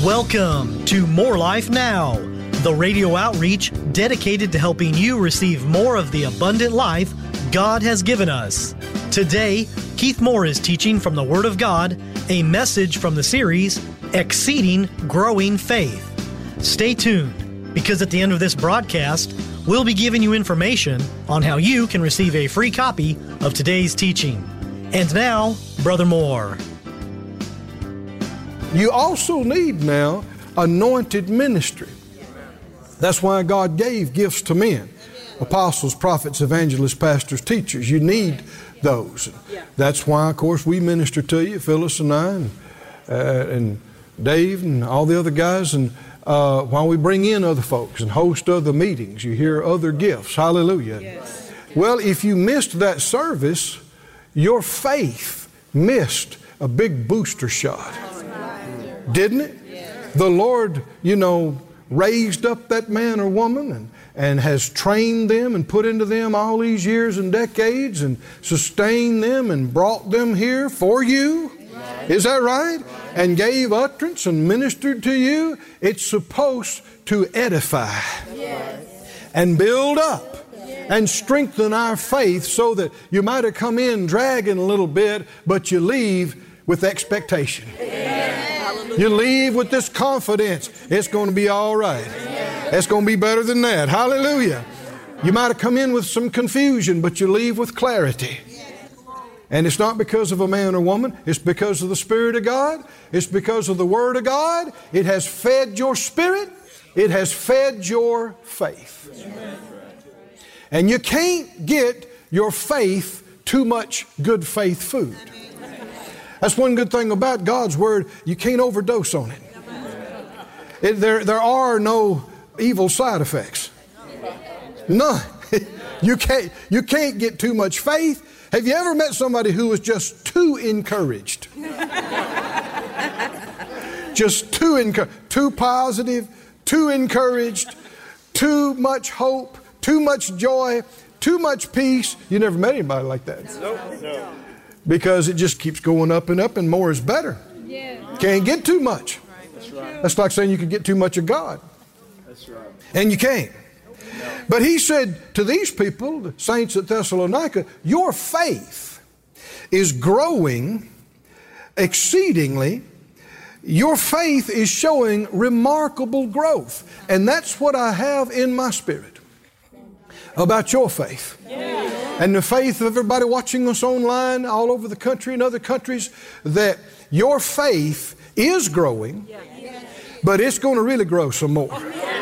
Welcome to More Life Now, the radio outreach dedicated to helping you receive more of the abundant life God has given us. Today, Keith Moore is teaching from the Word of God, a message from the series, Exceeding Growing Faith. Stay tuned, because at the end of this broadcast, we'll be giving you information on how you can receive a free copy of today's teaching. And now, Brother Moore. You also need now anointed ministry. That's why God gave gifts to men. Apostles, prophets, evangelists, pastors, teachers. You need those. That's why, of course, we minister to you, Phyllis and I, and Dave and all the other guys, and while we bring in other folks and host other meetings, you hear other gifts. Hallelujah. Yes. Well, if you missed that service, your faith missed a big booster shot. Didn't it? Yes. The Lord, raised up that man or woman and has trained them and put into them all these years and decades and sustained them and brought them here for you. Right. Is that right? And gave utterance and ministered to you. It's supposed to edify and build up and strengthen our faith so that you might have come in dragging a little bit, but you leave with expectation. You leave with this confidence. It's going to be all right. It's going to be better than that. Hallelujah. You might have come in with some confusion, but you leave with clarity. And it's not because of a man or woman. It's because of the Spirit of God. It's because of the Word of God. It has fed your spirit. It has fed your faith. And you can't get your faith too much good faith food. That's one good thing about God's Word. You can't overdose on it. There are no evil side effects. None. You can't get too much faith. Have you ever met somebody who was just too encouraged? Just too positive, too encouraged, too much hope, too much joy, too much peace. You never met anybody like that. No. Because it just keeps going up and more is better. Can't get too much. That's like saying you can get too much of God. That's right. And you can't. But he said to these people, the saints at Thessalonica, your faith is growing exceedingly. Your faith is showing remarkable growth. And that's what I have in my spirit about your faith. And the faith of everybody watching us online all over the country and other countries, that your faith is growing, but it's going to really grow some more.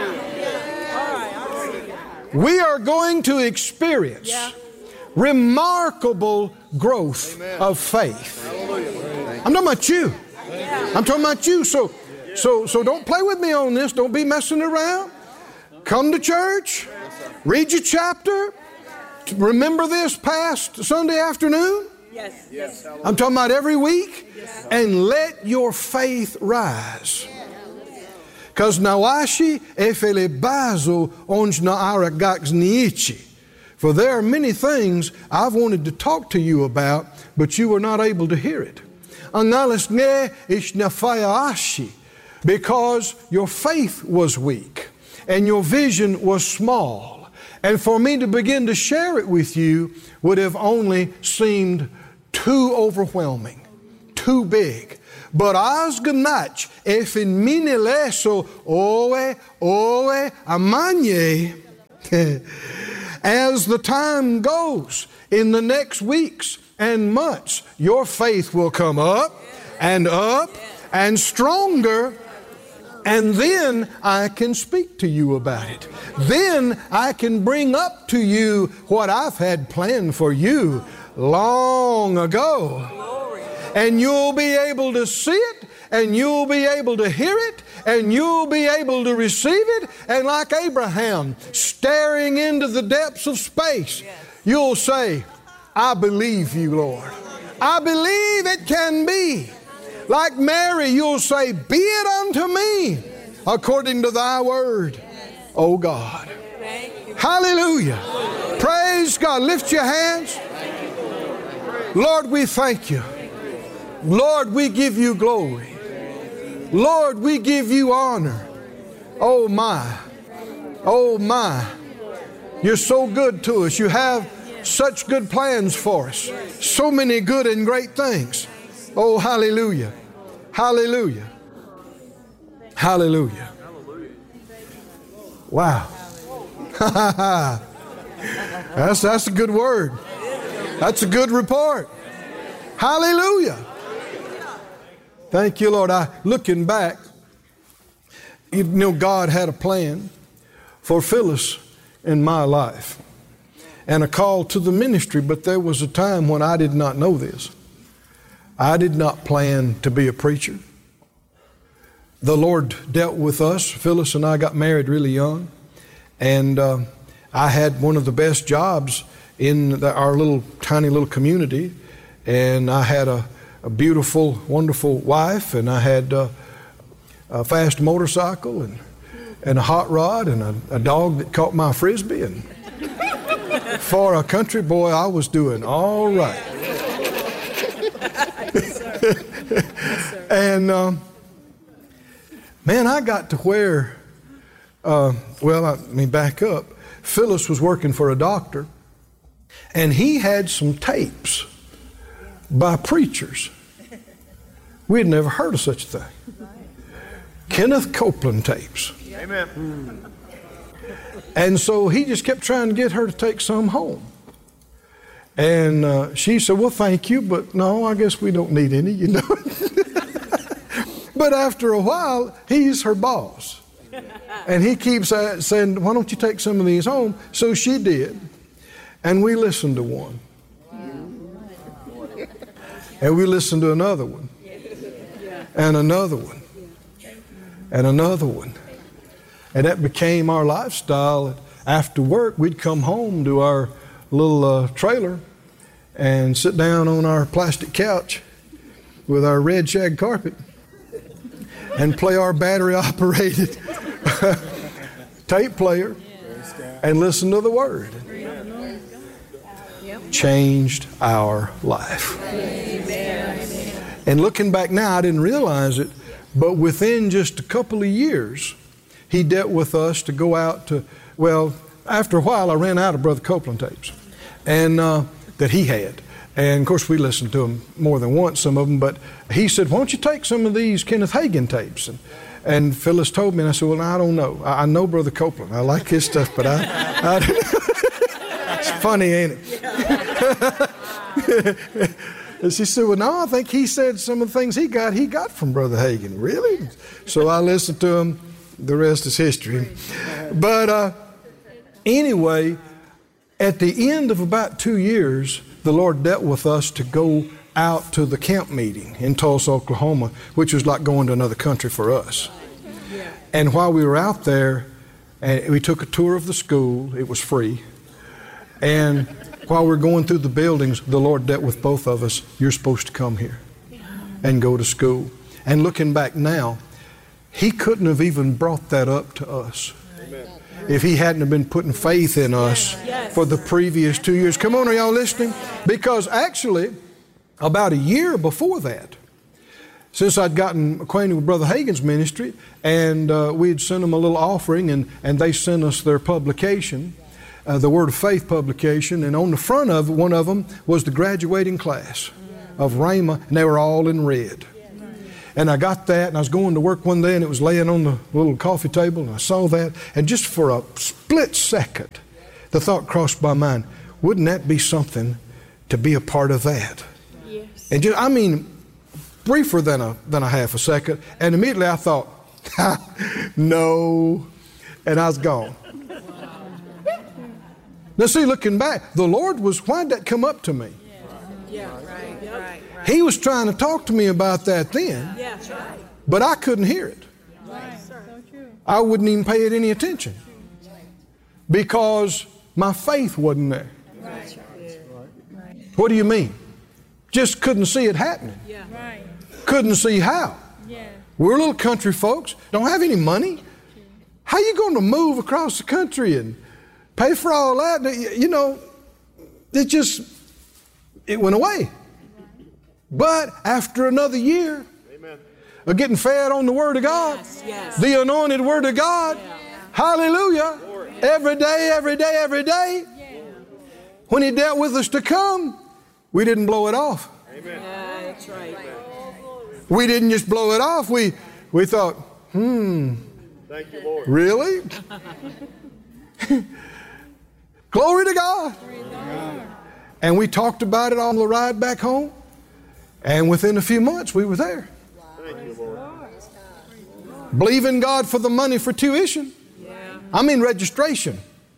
We are going to experience remarkable growth of faith. I'm talking about you. I'm talking about you. So don't play with me on this. Don't be messing around. Come to church. Read your chapter. Remember this past Sunday afternoon? Yes. I'm talking about every week. And let your faith rise. Because nawashi efele bazo onjna aragax niichi. For there are many things I've wanted to talk to you about, but you were not able to hear it. Angalis ne ishnafaya ashi. Because your faith was weak and your vision was small. And for me to begin to share it with you would have only seemed too overwhelming, too big. But as ganach efin mineleso oe amanye. As the time goes in the next weeks and months, your faith will come up and stronger. And then I can speak to you about it. Then I can bring up to you what I've had planned for you long ago. And you'll be able to see it, and you'll be able to hear it, and you'll be able to receive it. And like Abraham, staring into the depths of space, you'll say, I believe you, Lord. I believe it can be. Like Mary, you'll say, be it unto me according to thy word, O God. Hallelujah. Praise God. Lift your hands. Lord, we thank you. Lord, we give you glory. Lord, we give you honor. Oh my. Oh my. You're so good to us. You have such good plans for us. So many good and great things. Oh, hallelujah. Hallelujah. Hallelujah. Wow. That's a good word. That's a good report. Hallelujah. Thank you, Lord. Looking back, you know, God had a plan for Phyllis in my life and a call to the ministry, but there was a time when I did not know this. I did not plan to be a preacher. The Lord dealt with us. Phyllis and I got married really young, and I had one of the best jobs in our tiny little community, and I had a beautiful, wonderful wife, and I had a fast motorcycle and a hot rod and a dog that caught my Frisbee, and for a country boy, I was doing all right. And man, I got to where, back up. Phyllis was working for a doctor, and he had some tapes by preachers. We had never heard of such a thing. Kenneth Copeland tapes. Amen. And so he just kept trying to get her to take some home. And she said, well, thank you, but no, I guess we don't need any, you know. But after a while, he's her boss. And he keeps saying, why don't you take some of these home? So she did. And we listened to one. And we listened to another one. And another one. And another one. And that became our lifestyle. After work, we'd come home to our little trailer and sit down on our plastic couch with our red shag carpet and play our battery-operated tape player and listen to the Word. Changed our life. And looking back now, I didn't realize it, but within just a couple of years, he dealt with us to go out to, after a while I ran out of Brother Copeland tapes and that he had. And of course we listened to them more than once, some of them, but he said, why don't you take some of these Kenneth Hagin tapes? And Phyllis told me, and I said, well, I don't know. I know Brother Copeland. I like his stuff, but I don't know. It's funny, ain't it? And she said, well, no, I think he said some of the things he got from Brother Hagin. Really? So I listened to him. The rest is history. But anyway, at the end of about 2 years, the Lord dealt with us to go out to the camp meeting in Tulsa, Oklahoma, which was like going to another country for us. And while we were out there, we took a tour of the school. It was free. And while we were going through the buildings, the Lord dealt with both of us. You're supposed to come here and go to school. And looking back now, he couldn't have even brought that up to us if he hadn't have been putting faith in us for the previous 2 years. Come on, are y'all listening? Because actually, about a year before that, since I'd gotten acquainted with Brother Hagin's ministry, and we'd sent them a little offering, and they sent us their publication, the Word of Faith publication, and on the front of one of them was the graduating class of Rhema, and they were all in red. And I got that, and I was going to work one day, and it was laying on the little coffee table, and I saw that, and just for a split second, the thought crossed my mind, wouldn't that be something to be a part of that? Yes. And just, briefer than a half a second, and immediately I thought, no, and I was gone. Now see, looking back, the Lord why'd that come up to me? Right. He was trying to talk to me about that then, but I couldn't hear it. I wouldn't even pay it any attention because my faith wasn't there. What do you mean? Just couldn't see it happening. Couldn't see how. We're little country folks, don't have any money. How are you going to move across the country and pay for all that? You know, it went away. But after another year, of getting fed on the Word of God. Yes. The anointed Word of God. Hallelujah. Every day, every day, every day. When He dealt with us to come, we didn't blow it off. Amen. Yeah, that's right. We didn't just blow it off. We thought, Thank you, Lord. Really? Glory to God. And we talked about it on the ride back home. And within a few months, we were there. Thank you, Lord. Believing God for the money for tuition. I mean registration.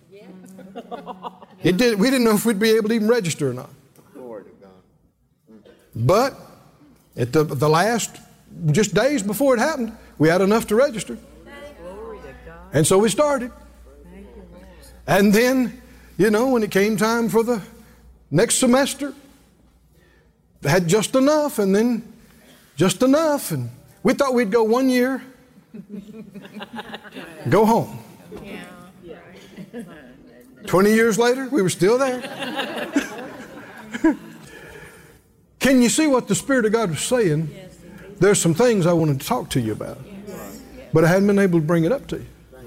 We didn't know if we'd be able to even register or not. Glory to God. But at the last, just days before it happened, we had enough to register. And so we started. And then, when it came time for the next semester, had just enough, and then just enough. And we thought we'd go 1 year, go home. 20 years later, we were still there. Can you see what the Spirit of God was saying? There's some things I wanted to talk to you about, but I hadn't been able to bring it up to you.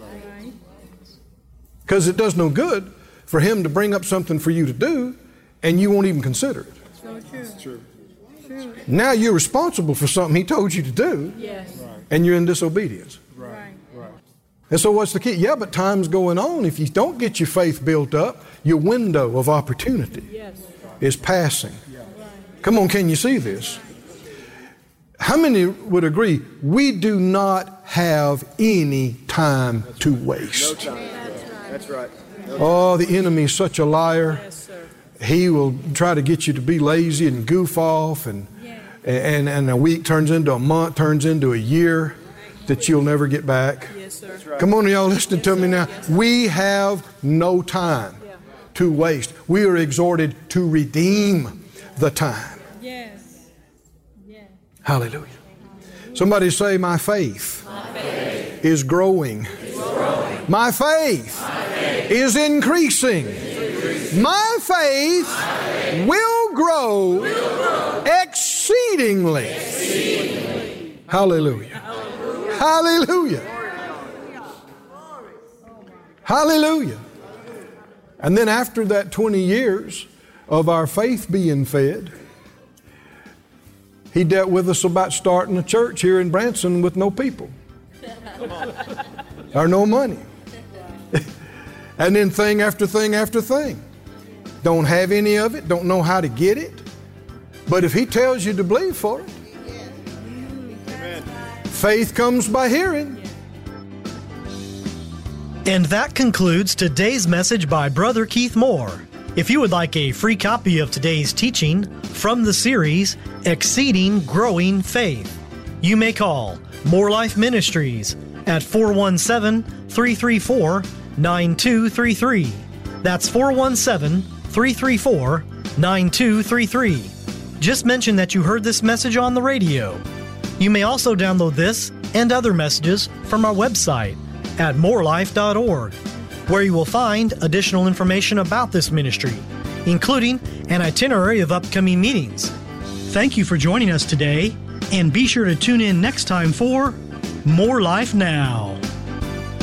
Because it does no good for Him to bring up something for you to do, and you won't even consider it. It's true. Now you're responsible for something He told you to do, and you're in disobedience. And so what's the key? Yeah, but time's going on. If you don't get your faith built up, your window of opportunity is passing. Come on, can you see this? How many would agree we do not have any time to waste? No time. That's right. Oh, the enemy is such a liar. He will try to get you to be lazy and goof off, and a week turns into a month, turns into a year that you'll never get back. Come on, y'all listening to me now. We have no time to waste. We are exhorted to redeem the time. Hallelujah. Somebody say, my faith is growing. My faith is increasing. My faith will grow exceedingly. Hallelujah. Hallelujah. Hallelujah. And then after that 20 years of our faith being fed, He dealt with us about starting a church here in Branson with no people. Or no money. And then thing after thing after thing. Don't have any of it, don't know how to get it. But if He tells you to believe for it, faith comes by hearing. And that concludes today's message by Brother Keith Moore. If you would like a free copy of today's teaching from the series, Exceeding Growing Faith, you may call More Life Ministries at 417-334-9233. That's 417-334-9233. Just mention that you heard this message on the radio. You may also download this and other messages from our website at morelife.org, where you will find additional information about this ministry, including an itinerary of upcoming meetings. Thank you for joining us today, and be sure to tune in next time for More Life Now.